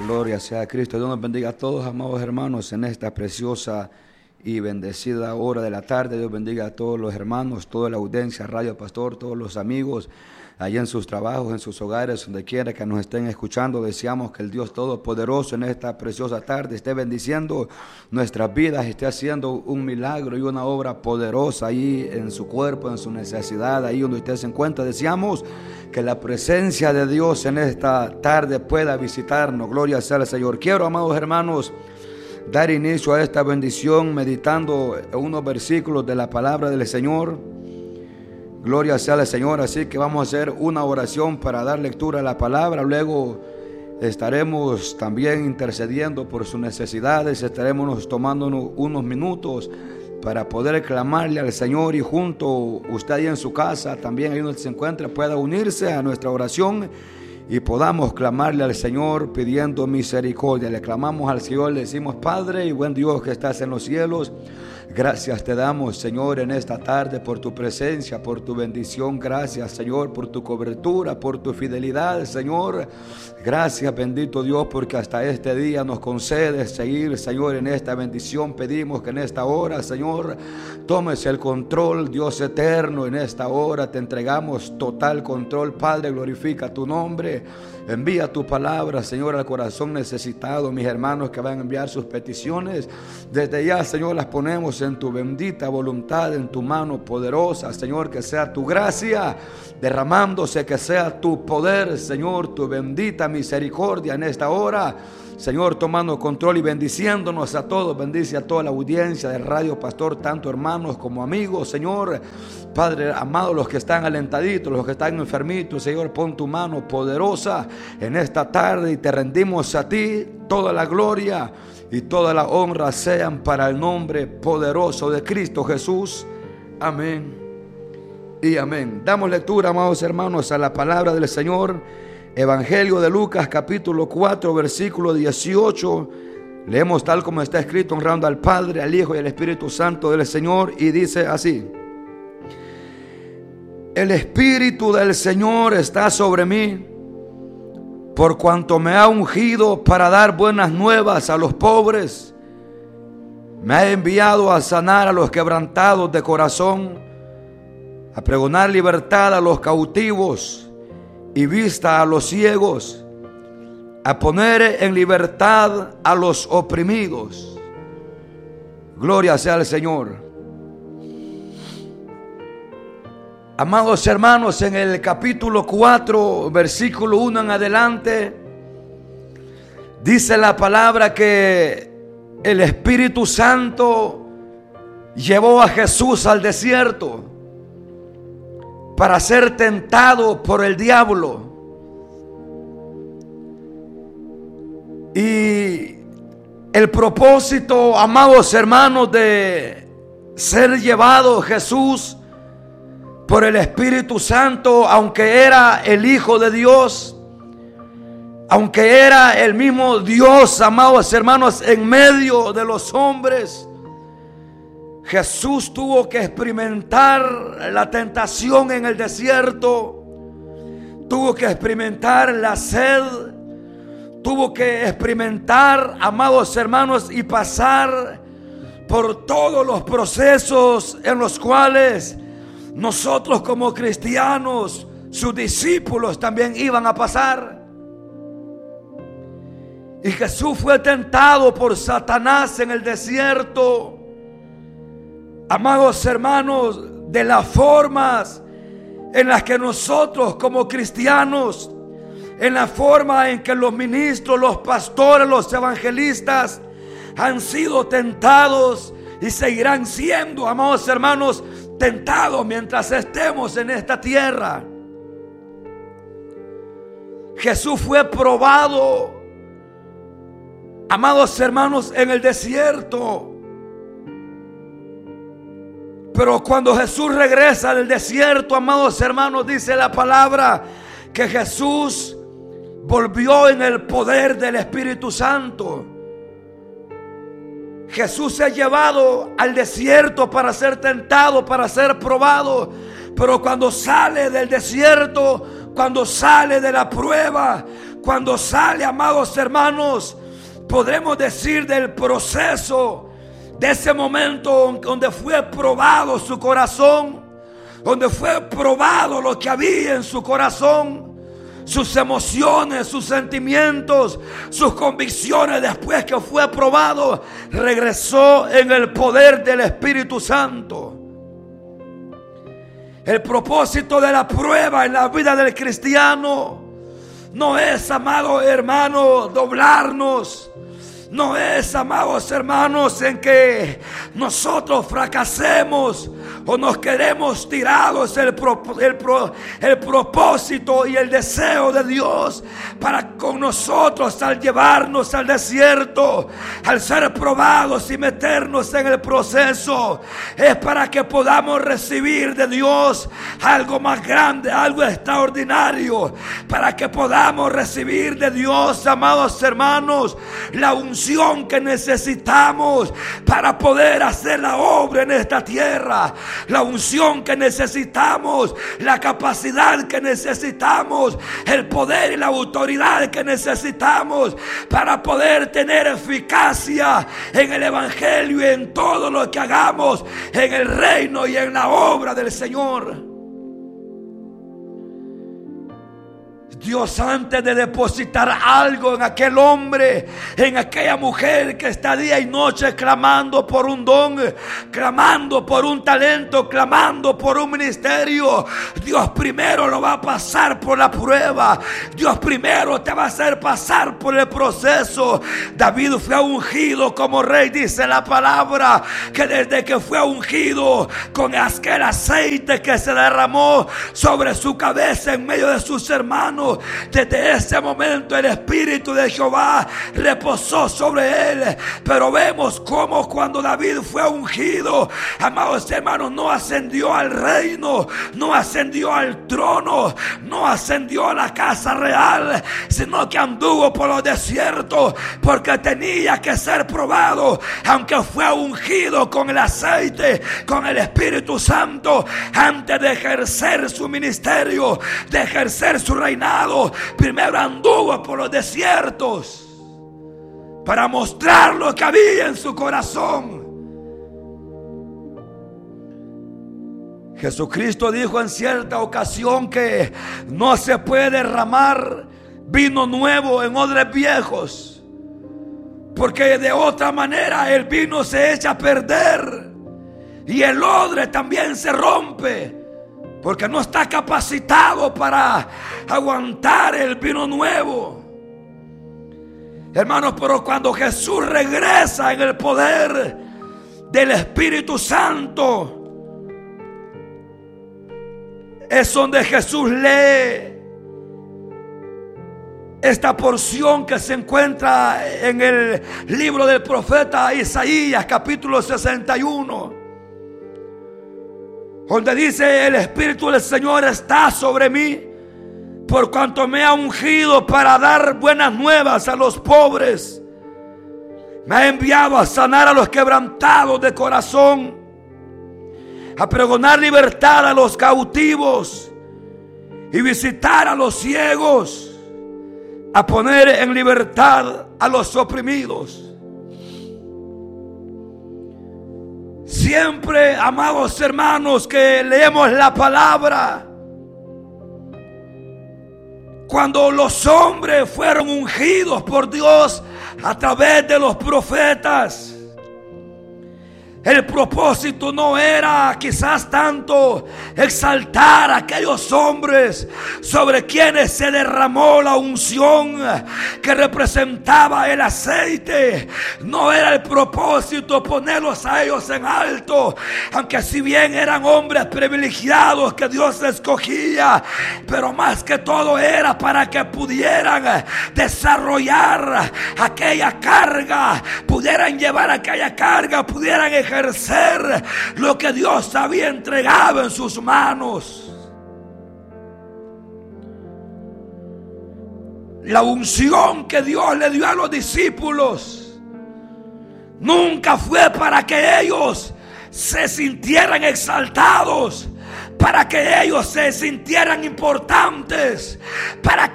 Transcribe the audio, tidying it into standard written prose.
Gloria sea a Cristo. Dios nos bendiga a todos, amados hermanos, en esta preciosa y bendecida hora de la tarde. Dios bendiga a todos los hermanos, toda la audiencia, Radio Pastor, todos los amigos, allá en sus trabajos, en sus hogares, donde quiera que nos estén escuchando. Deseamos que el Dios Todopoderoso en esta preciosa tarde esté bendiciendo nuestras vidas, esté haciendo un milagro y una obra poderosa ahí en su cuerpo, en su necesidad, ahí donde usted se encuentra. Deseamos que la presencia de Dios en esta tarde pueda visitarnos. Gloria sea al Señor. Quiero, amados hermanos, dar inicio a esta bendición meditando en unos versículos de la palabra del Señor. Gloria sea al Señor. Así que vamos a hacer una oración para dar lectura a la palabra. Luego estaremos también intercediendo por sus necesidades. Estaremos tomando unos minutos para poder clamarle al Señor, y junto usted ahí en su casa, también ahí donde se encuentra, pueda unirse a nuestra oración y podamos clamarle al Señor pidiendo misericordia. Le clamamos al Señor, le decimos: Padre y buen Dios que estás en los cielos, gracias te damos, Señor, en esta tarde por tu presencia, por tu bendición. Gracias, Señor, por tu cobertura, por tu fidelidad, Señor. Gracias, bendito Dios, porque hasta este día nos concedes seguir, Señor, en esta bendición. Pedimos que en esta hora, Señor, tomes el control, Dios eterno. En esta hora te entregamos total control, Padre. Glorifica tu nombre. Envía tu palabra, Señor, al corazón necesitado. Mis hermanos que van a enviar sus peticiones, desde ya, Señor, las ponemos en tu bendita voluntad, en tu mano poderosa, Señor. Que sea tu gracia derramándose, que sea tu poder, Señor, tu bendita misericordia en esta hora, Señor, tomando control y bendiciéndonos a todos. Bendice a toda la audiencia del Radio Pastor, tanto hermanos como amigos, Señor. Padre amado, los que están alentaditos, los que están enfermitos, Señor, pon tu mano poderosa en esta tarde y te rendimos a ti. Toda la gloria y toda la honra sean para el nombre poderoso de Cristo Jesús. Amén y amén. Damos lectura, amados hermanos, a la palabra del Señor. Evangelio de Lucas, capítulo 4, versículo 18. Leemos tal como está escrito, honrando al Padre, al Hijo y al Espíritu Santo del Señor. Y dice así: el Espíritu del Señor está sobre mí, por cuanto me ha ungido para dar buenas nuevas a los pobres. Me ha enviado a sanar a los quebrantados de corazón, a pregonar libertad a los cautivos y vista a los ciegos, a poner en libertad a los oprimidos. Gloria sea al Señor. Amados hermanos, en el capítulo 4, versículo 1 en adelante, dice la palabra que el Espíritu Santo llevó a Jesús al desierto para ser tentado por el diablo. Y el propósito, amados hermanos, de ser llevado Jesús por el Espíritu Santo, aunque era el Hijo de Dios, aunque era el mismo Dios, amados hermanos, en medio de los hombres, Jesús tuvo que experimentar la tentación en el desierto, tuvo que experimentar la sed, tuvo que experimentar, amados hermanos, y pasar por todos los procesos en los cuales nosotros como cristianos, sus discípulos, también iban a pasar. Y Jesús fue tentado por Satanás en el desierto, amados hermanos, de las formas en las que nosotros como cristianos, en la forma en que los ministros, los pastores, los evangelistas han sido tentados y seguirán siendo, amados hermanos, tentados mientras estemos en esta tierra. Jesús fue probado, amados hermanos, en el desierto. Pero cuando Jesús regresa del desierto, amados hermanos, dice la palabra que Jesús volvió en el poder del Espíritu Santo. Jesús se ha llevado al desierto para ser tentado, para ser probado. Pero cuando sale del desierto, cuando sale de la prueba, cuando sale, amados hermanos, podremos decir del proceso, de ese momento donde fue probado su corazón, donde fue probado lo que había en su corazón, sus emociones, sus sentimientos, sus convicciones. Después que fue probado, regresó en el poder del Espíritu Santo. El propósito de la prueba en la vida del cristiano no es, amado hermano, doblarnos. No es, amados hermanos, en que nosotros fracasemos o nos quedemos tirados. El propósito y el deseo de Dios para con nosotros, al llevarnos al desierto, al ser probados y meternos en el proceso, es para que podamos recibir de Dios algo más grande, algo extraordinario, para que podamos recibir de Dios, amados hermanos, la unción que necesitamos para poder hacer la obra en esta tierra, la unción que necesitamos, la capacidad que necesitamos, el poder y la autoridad que necesitamos para poder tener eficacia en el evangelio y en todo lo que hagamos en el reino y en la obra del Señor. Dios, antes de depositar algo en aquel hombre, en aquella mujer que está día y noche clamando por un don, clamando por un talento, clamando por un ministerio, Dios primero lo va a pasar por la prueba. Dios primero te va a hacer pasar por el proceso. David fue ungido como rey, dice la palabra, que desde que fue ungido con aquel aceite que se derramó sobre su cabeza en medio de sus hermanos, desde ese momento el Espíritu de Jehová reposó sobre él. Pero vemos cómo cuando David fue ungido, amados hermanos, no ascendió al reino, no ascendió al trono, no ascendió a la casa real, sino que anduvo por los desiertos, porque tenía que ser probado. Aunque fue ungido con el aceite, con el Espíritu Santo, antes de ejercer su ministerio, de ejercer su reinado, primero anduvo por los desiertos para mostrar lo que había en su corazón. Jesucristo dijo en cierta ocasión que no se puede derramar vino nuevo en odres viejos, porque de otra manera el vino se echa a perder y el odre también se rompe, porque no está capacitado para aguantar el vino nuevo. Hermanos, pero cuando Jesús regresa en el poder del Espíritu Santo, es donde Jesús lee esta porción que se encuentra en el libro del profeta Isaías, capítulo 61. Donde dice: el Espíritu del Señor está sobre mí, por cuanto me ha ungido para dar buenas nuevas a los pobres. Me ha enviado a sanar a los quebrantados de corazón, a pregonar libertad a los cautivos y visitar a los ciegos, a poner en libertad a los oprimidos. Siempre, amados hermanos, que leemos la palabra, cuando los hombres fueron ungidos por Dios a través de los profetas, el propósito no era quizás tanto exaltar a aquellos hombres sobre quienes se derramó la unción que representaba el aceite. No era el propósito ponerlos a ellos en alto, aunque si bien eran hombres privilegiados que Dios escogía, pero más que todo era para que pudieran desarrollar aquella carga, pudieran llevar aquella carga, pudieran ejercer lo que Dios había entregado en sus manos. La unción que Dios le dio a los discípulos nunca fue para que ellos se sintieran exaltados, para que ellos se sintieran importantes, para